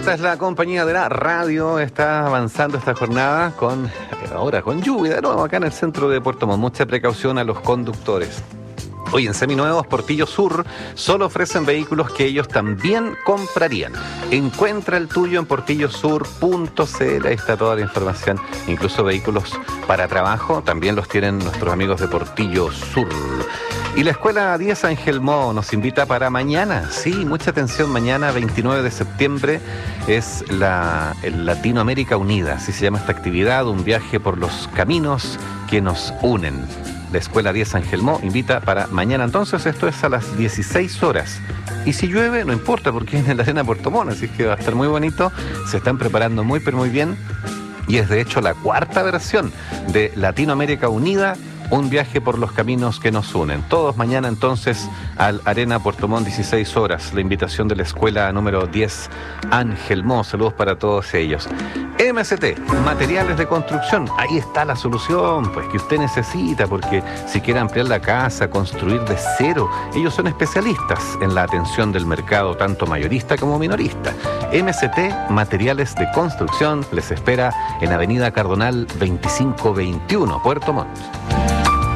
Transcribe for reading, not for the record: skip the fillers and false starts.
Esta es la compañía de la radio. Está avanzando esta jornada con lluvia de nuevo acá en el centro de Puerto Montt. Mucha precaución a los conductores. Hoy en Seminuevos, Portillo Sur, solo ofrecen vehículos que ellos también comprarían. Encuentra el tuyo en portillosur.cl, ahí está toda la información. Incluso vehículos para trabajo también los tienen nuestros amigos de Portillo Sur. Y la Escuela 10 Angelmó nos invita para mañana. Sí, mucha atención, mañana 29 de septiembre es el Latinoamérica Unida, así se llama esta actividad, un viaje por los caminos que nos unen. La Escuela 10 Angelmó invita para mañana, entonces esto es a las 16 horas. Y si llueve, no importa, porque es en la arena Puerto Montt, así que va a estar muy bonito. Se están preparando muy, pero muy bien. Y es de hecho la cuarta versión de Latinoamérica Unida, un viaje por los caminos que nos unen. Todos mañana entonces al Arena Puerto Montt, 16 horas. La invitación de la escuela número 10 Angelmó. Saludos para todos ellos. MST, materiales de construcción. Ahí está la solución, pues, que usted necesita, porque si quiere ampliar la casa, construir de cero, ellos son especialistas en la atención del mercado, tanto mayorista como minorista. MST, materiales de construcción, les espera en Avenida Cardonal 2521, Puerto Montt.